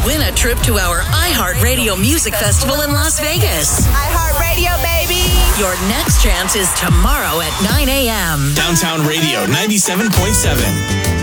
Win a trip to our iHeartRadio Music Festival in Las Vegas. iHeartRadio, baby. Your next chance is tomorrow at 9 a.m. Downtown Radio 97.7.